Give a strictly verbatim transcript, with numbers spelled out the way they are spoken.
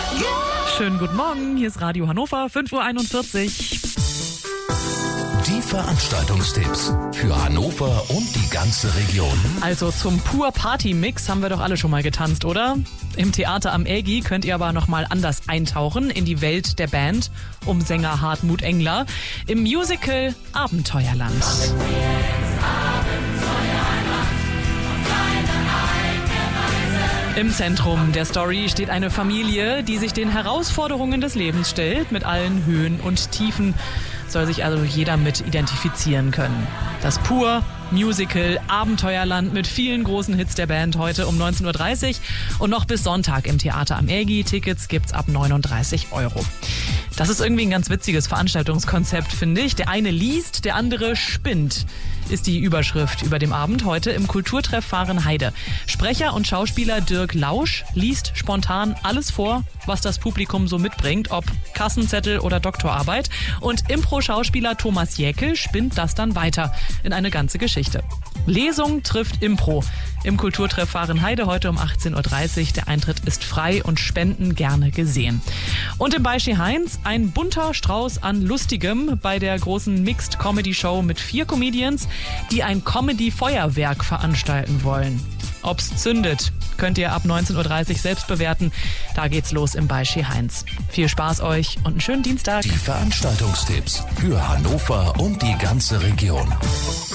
Schönen guten Morgen, hier ist Radio Hannover, fünf Uhr einundvierzig. Die Veranstaltungstipps für Hannover und die ganze Region. Also zum Pur-Party-Mix haben wir doch alle schon mal getanzt, oder? Im Theater am Ägi könnt ihr aber nochmal anders eintauchen in die Welt der Band um Sänger Hartmut Engler im Musical Abenteuerland. Im Zentrum der Story steht eine Familie, die sich den Herausforderungen des Lebens stellt, mit allen Höhen und Tiefen. Soll sich also jeder mit identifizieren können. Das Pur Musical Abenteuerland mit vielen großen Hits der Band heute um neunzehn Uhr dreißig und noch bis Sonntag im Theater am Ägi. Tickets gibt's ab neununddreißig Euro. Das ist irgendwie ein ganz witziges Veranstaltungskonzept, finde ich. Der eine liest, der andere spinnt, ist die Überschrift über dem Abend heute im Kulturtreff Fahrenheide. Sprecher und Schauspieler Dirk Lausch liest spontan alles vor, was das Publikum so mitbringt, ob Kassenzettel oder Doktorarbeit. Und Impro-Schauspieler Thomas Jäckel spinnt das dann weiter in eine ganze Geschichte. Lesung trifft Impro im Kulturtreff Fahrenheide heute um achtzehn Uhr dreißig. Der Eintritt ist frei und Spenden gerne gesehen. Und im Beischi Heinz ein bunter Strauß an Lustigem bei der großen Mixed Comedy Show mit vier Comedians, die ein Comedy-Feuerwerk veranstalten wollen. Ob's zündet, könnt ihr ab neunzehn Uhr dreißig selbst bewerten. Da geht's los im Beischi Heinz. Viel Spaß euch und einen schönen Dienstag. Die Veranstaltungstipps für Hannover und die ganze Region.